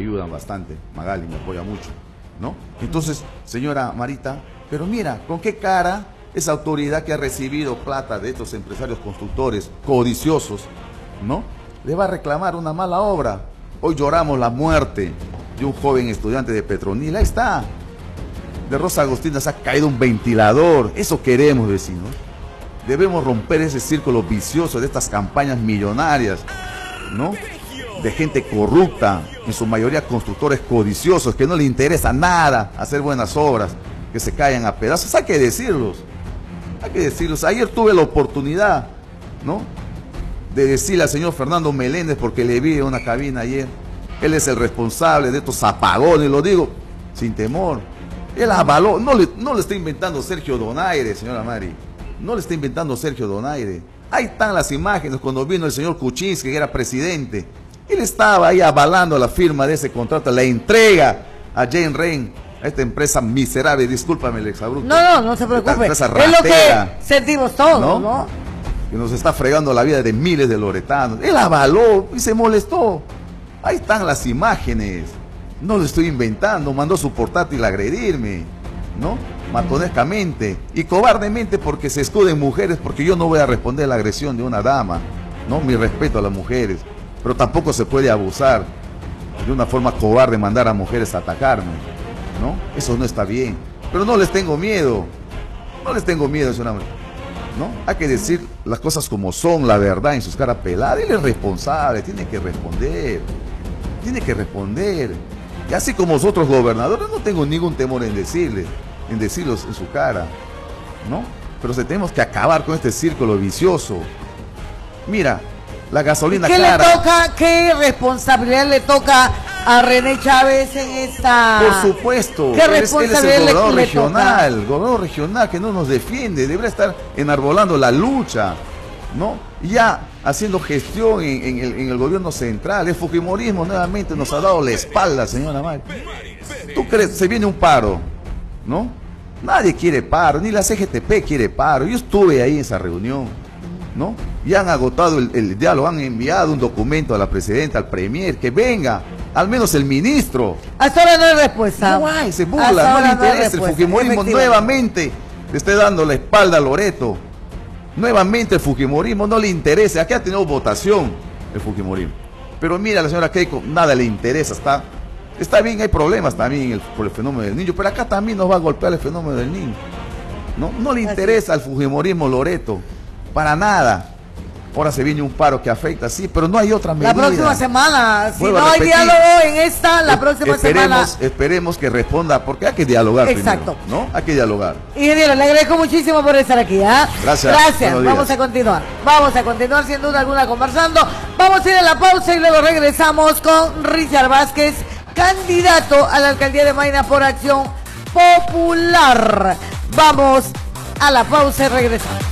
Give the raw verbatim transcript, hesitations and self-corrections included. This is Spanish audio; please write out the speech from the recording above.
ayudan bastante, Magali me apoya mucho, ¿no? Entonces, señora Marita, pero mira, ¿con qué cara esa autoridad que ha recibido plata de estos empresarios constructores codiciosos, ¿no?, le va a reclamar una mala obra? Hoy lloramos la muerte de un joven estudiante de Petronil, ahí está. De Rosa Agustina se ha caído un ventilador, eso queremos, vecinos. Debemos romper ese círculo vicioso de estas campañas millonarias, ¿no?, de gente corrupta, en su mayoría constructores codiciosos, que no le interesa nada hacer buenas obras, que se caen a pedazos. Hay que decirlos, hay que decirlos. Ayer tuve la oportunidad, ¿no?, de decirle al señor Fernando Meléndez, porque le vi en una cabina ayer, él es el responsable de estos apagones, lo digo sin temor. Él avaló, no le, no le está inventando Sergio Donaire, señora Mari, no le está inventando Sergio Donaire. Ahí están las imágenes cuando vino el señor Kuczynski, que era presidente. Él estaba ahí avalando la firma de ese contrato, la entrega a Jane Rain, a esta empresa miserable, discúlpame el exabrupto. No, no, no se preocupe, es ratera, lo que sentimos todos, ¿no? ¿no? Que nos está fregando la vida de miles de loretanos. Él avaló y se molestó. Ahí están las imágenes. No lo estoy inventando, mandó su portátil a agredirme, ¿no?, matonescamente y cobardemente, porque se escuden mujeres, porque yo no voy a responder a la agresión de una dama, ¿no? Mi respeto a las mujeres, pero tampoco se puede abusar de una forma cobarde, mandar a mujeres a atacarme, ¿no? Eso no está bien, pero no les tengo miedo, no les tengo miedo, señora, ¿no? Hay que decir las cosas como son, la verdad en sus caras peladas. Él es responsable, tiene que responder, tiene que responder. Y así como los otros gobernadores, no tengo ningún temor en decirle, en decirlos en su cara, ¿no? Pero se tenemos que acabar con este círculo vicioso. Mira, la gasolina ¿Qué cara. le toca, qué responsabilidad le toca a René Chávez en esta? Por supuesto, ¿Qué él es, él es el gobernador le, regional, le el gobernador regional que no nos defiende, debería estar enarbolando la lucha, ¿no? Ya haciendo gestión en, en, el, en el gobierno central. El fujimorismo nuevamente nos ha dado la espalda, señora Mari. ¿Tú crees? Se viene un paro, ¿no? Nadie quiere paro, ni la C G T P quiere paro. Yo estuve ahí en esa reunión, ¿no? Y han agotado el, el diálogo, han enviado un documento a la presidenta, al premier, que venga, al menos el ministro. Hasta ahora no hay respuesta. No hay, se burla, no le interesa. El fujimorismo nuevamente le está dando la espalda a Loreto. Nuevamente el fujimorismo no le interesa. Aquí ha tenido votación el fujimorismo. Pero mira, a la señora Keiko nada le interesa. Está, está bien, hay problemas también el, por el fenómeno del niño, pero acá también nos va a golpear el fenómeno del niño. No, no le interesa al fujimorismo Loreto, para nada. Ahora se viene un paro que afecta, sí, pero no hay otra medida. La próxima semana, si Vuelvo no hay diálogo en esta, la próxima esperemos, semana. Esperemos que responda, porque hay que dialogar. Exacto. Primero, ¿no? Hay que dialogar. Ingeniero, le agradezco muchísimo por estar aquí. ¿eh? Gracias. Gracias. Vamos a continuar. Vamos a continuar sin duda alguna conversando. Vamos a ir a la pausa y luego regresamos con Richard Vázquez, candidato a la alcaldía de Maina por Acción Popular. Vamos a la pausa y regresamos.